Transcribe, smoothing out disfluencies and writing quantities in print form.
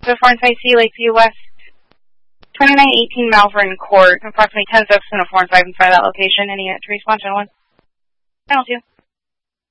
to 4-5C, Lakeview West, 2918 Malvern Court, approximately 10 subs in a 4 and 5 inside that location. Any to response, gentlemen? Channel 2.